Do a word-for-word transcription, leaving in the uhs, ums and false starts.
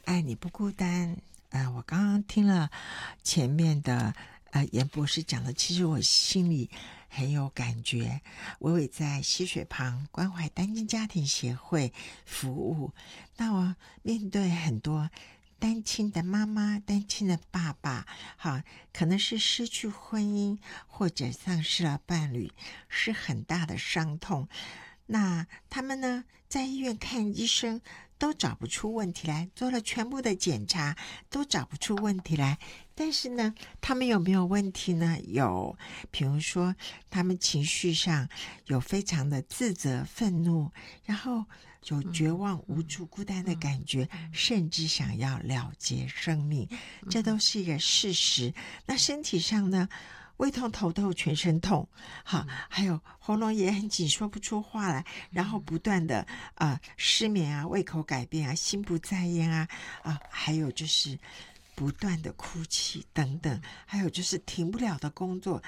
爱你不孤单。呃，我刚刚听了前面的呃严博士讲的，其实我心里很有感觉。我也在溪水旁关怀单亲家庭协会服务，那我面对很多单亲的妈妈、单亲的爸爸，好，可能是失去婚姻或者丧失了伴侣，是很大的伤痛。那他们呢，在医院看医生都找不出问题来，做了全部的检查都找不出问题来。但是呢，他们有没有问题呢？有，比如说他们情绪上有非常的自责、愤怒，然后有绝望、无助、孤单的感觉，甚至想要了结生命，这都是一个事实。那身体上呢？胃痛、头痛、全身痛，好，还有喉咙也很紧，说不出话来，然后不断的啊、呃、失眠啊、胃口改变啊、心不在焉啊啊、呃，还有就是不断的哭泣等等，还有就是停不了的工作，